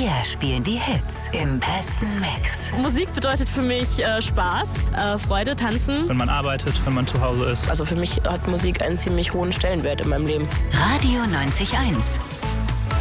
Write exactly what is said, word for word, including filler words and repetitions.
Wir spielen die Hits im besten Mix. Musik bedeutet für mich äh, Spaß, äh, Freude, Tanzen. Wenn man arbeitet, wenn man zu Hause ist. Also für mich hat Musik einen ziemlich hohen Stellenwert in meinem Leben. Radio neunzig Komma eins.